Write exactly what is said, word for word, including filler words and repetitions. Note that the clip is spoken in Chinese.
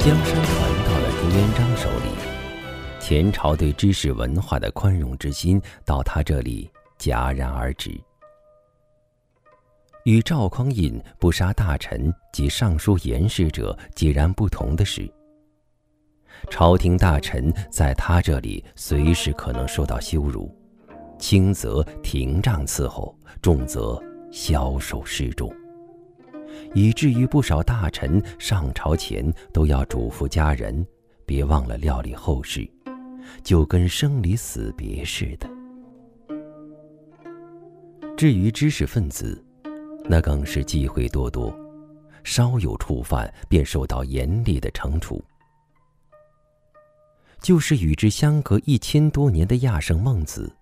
江山传到了朱元璋手里，前朝对知识文化的宽容之心到他这里戛然而止。与赵匡胤不杀大臣及尚书言事者截然不同的是，朝廷大臣在他这里随时可能受到羞辱，轻则廷杖伺候，重则枭首示众，以至于不少大臣上朝前都要嘱咐家人别忘了料理后事，就跟生离死别似的。至于知识分子，那更是忌讳多多，稍有触犯便受到严厉的惩处。就是与之相隔一千多年的亚圣孟子，